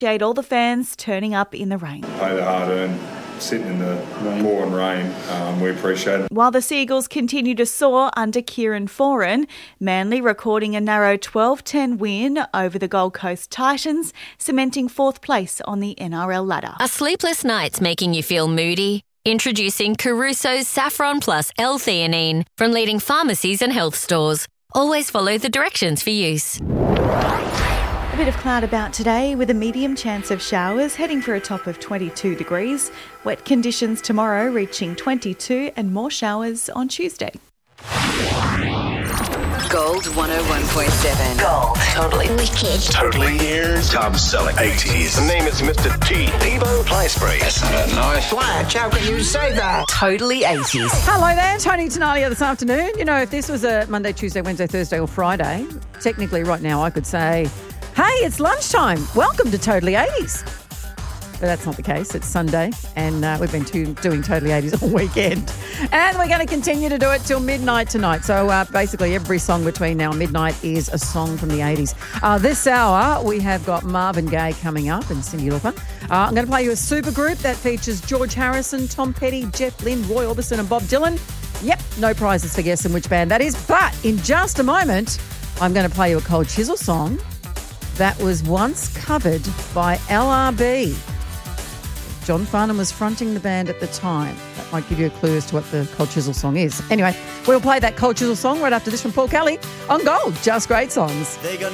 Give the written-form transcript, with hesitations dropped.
Appreciate all the fans turning up in the rain. Pay the hard-earned, sitting in the pouring rain. We appreciate it. While the Seagulls continue to soar under Kieran Foran, Manly recording a narrow 12-10 win over the Gold Coast Titans, cementing fourth place on the NRL ladder. Are sleepless nights making you feel moody? Introducing Caruso's Saffron Plus L-theanine from leading pharmacies and health stores. Always follow the directions for use. A bit of cloud about today with a medium chance of showers, heading for a top of 22 degrees. Wet conditions tomorrow, reaching 22, and more showers on Tuesday. Gold 101.7. Gold. Totally wicked. Totally ears. Top selling 80s. The name is Mr. T. Peebo Fly Spray. That's not nice. Flash, how can you say that? Totally 80s. Hello there, Tony Tenalia this afternoon. You know, if this was a Monday, Tuesday, Wednesday, Thursday or Friday, technically right now I could say, hey, it's lunchtime. Welcome to Totally 80s. But that's not the case. It's Sunday and we've been doing Totally 80s all weekend. And we're going to continue to do it till midnight tonight. So basically every song between now and midnight is a song from the 80s. This hour we have got Marvin Gaye coming up and Cyndi Lauper. I'm going to play you a supergroup that features George Harrison, Tom Petty, Jeff Lynne, Roy Orbison and Bob Dylan. Yep, no prizes for guessing which band that is. But in just a moment, I'm going to play you a Cold Chisel song that was once covered by LRB. John Farnham was fronting the band at the time. That might give you a clue as to what the Cold Chisel song is. Anyway, we'll play that Cold Chisel song right after this from Paul Kelly on Gold. Just great songs.